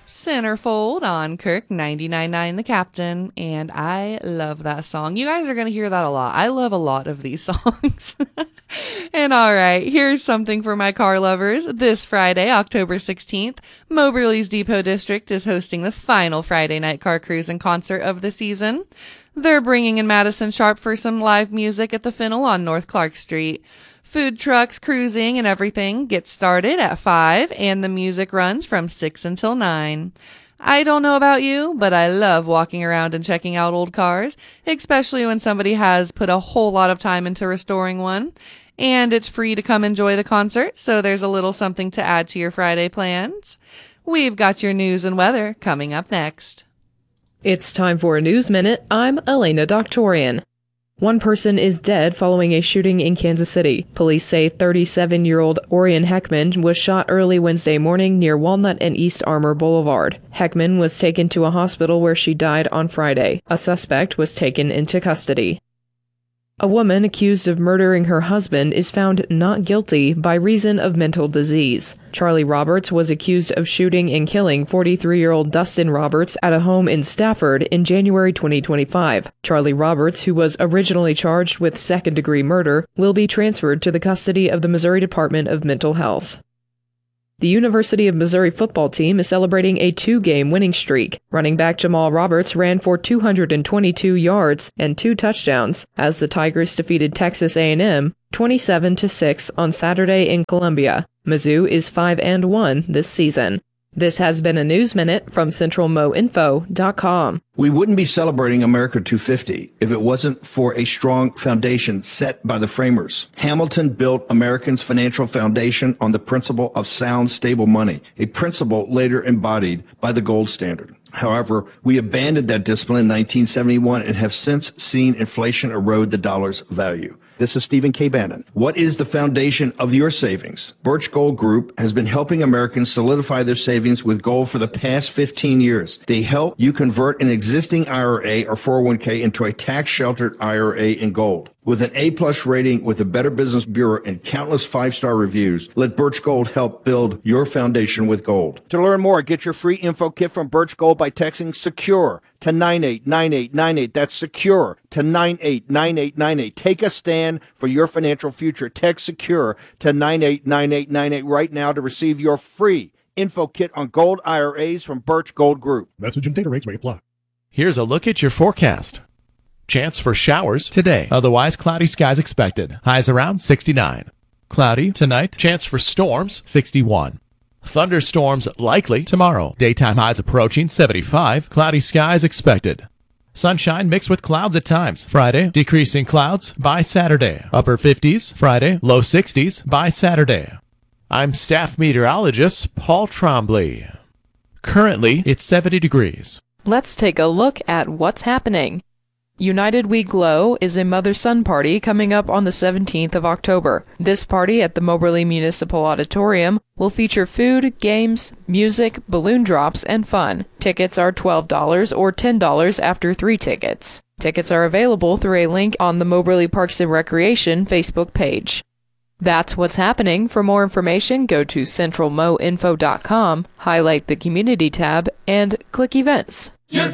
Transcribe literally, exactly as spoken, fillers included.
Centerfold on Kirk ninety-nine point nine The Captain, and I love that song. You guys are going to hear that a lot. I love a lot of these songs. And all right, here's something for my car lovers. This Friday, October sixteenth, Moberly's Depot District is hosting the final Friday night car cruise and concert of the season. They're bringing in Madison Sharp for some live music at the Fennel on North Clark Street. Food trucks, cruising, and everything gets started at five, and the music runs from six until nine. I don't know about you, but I love walking around and checking out old cars, especially when somebody has put a whole lot of time into restoring one. And it's free to come enjoy the concert, so there's a little something to add to your Friday plans. We've got your news and weather coming up next. It's time for a News Minute. I'm Elena Doctorian. One person is dead following a shooting in Kansas City. Police say thirty-seven-year-old Orion Heckman was shot early Wednesday morning near Walnut and East Armour Boulevard. Heckman was taken to a hospital where she died on Friday. A suspect was taken into custody. A woman accused of murdering her husband is found not guilty by reason of mental disease. Charlie Roberts was accused of shooting and killing forty-three-year-old Dustin Roberts at a home in Stafford in January twenty twenty-five. Charlie Roberts, who was originally charged with second-degree murder, will be transferred to the custody of the Missouri Department of Mental Health. The University of Missouri football team is celebrating a two-game winning streak. Running back Jamal Roberts ran for two hundred twenty-two yards and two touchdowns as the Tigers defeated Texas A and M twenty-seven to six on Saturday in Columbia. Mizzou is five and one this season. This has been a News Minute from Central Mo Info dot com. We wouldn't be celebrating America two fifty if it wasn't for a strong foundation set by the framers. Hamilton built Americans' financial foundation on the principle of sound, stable money, a principle later embodied by the gold standard. However, we abandoned that discipline in nineteen seventy-one and have since seen inflation erode the dollar's value. This is Stephen K. Bannon. What is the foundation of your savings? Birch Gold Group has been helping Americans solidify their savings with gold for the past fifteen years. They help you convert an existing I R A or four oh one k into a tax-sheltered I R A in gold. With an A-plus rating with the Better Business Bureau and countless five-star reviews, let Birch Gold help build your foundation with gold. To learn more, get your free info kit from Birch Gold by texting SECURE to nine eight nine eight nine eight. That's SECURE to nine eight nine eight nine eight. Take a stand for your financial future. Text SECURE to nine eight nine eight nine eight right now to receive your free info kit on gold I R As from Birch Gold Group. Message and data rates may apply. Here's a look at your forecast. Chance for showers today. Otherwise, cloudy skies expected. Highs around sixty-nine. Cloudy tonight. Chance for storms, sixty-one. Thunderstorms likely tomorrow. Daytime highs approaching seventy-five. Cloudy skies expected. Sunshine mixed with clouds at times. Friday, decreasing clouds by Saturday. Upper fifties Friday, low sixties by Saturday. I'm staff meteorologist Paul Trombley. Currently, it's seventy degrees. Let's take a look at what's happening. United We Glow is a mother-son party coming up on the seventeenth of October. This party at the Moberly Municipal Auditorium will feature food, games, music, balloon drops, and fun. Tickets are twelve dollars or ten dollars after three tickets. Tickets are available through a link on the Moberly Parks and Recreation Facebook page. That's what's happening. For more information, go to central mo info dot com, highlight the Community tab, and click Events. You're